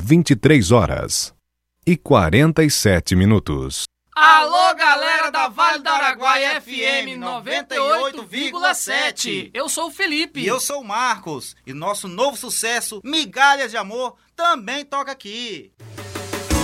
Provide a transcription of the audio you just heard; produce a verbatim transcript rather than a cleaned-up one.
vinte e três horas e quarenta e sete minutos. Alô, galera da Vale do Araguaia F M noventa e oito vírgula sete. Eu sou o Felipe. E eu sou o Marcos. E nosso novo sucesso, Migalhas de Amor, também toca aqui.